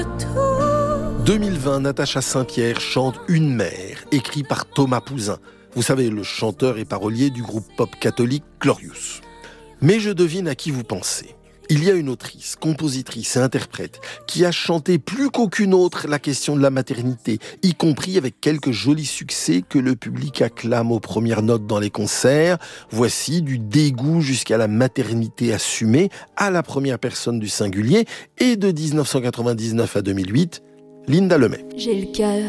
2020, Natacha Saint-Pierre chante Une mère, écrit par Thomas Pouzin. Vous savez, le chanteur et parolier du groupe pop catholique Glorious. Mais je devine à qui vous pensez. Il y a une autrice, compositrice et interprète qui a chanté plus qu'aucune autre la question de la maternité, y compris avec quelques jolis succès que le public acclame aux premières notes dans les concerts. Voici du dégoût jusqu'à la maternité assumée à la première personne du singulier et de 1999 à 2008, Linda Lemay. J'ai le cœur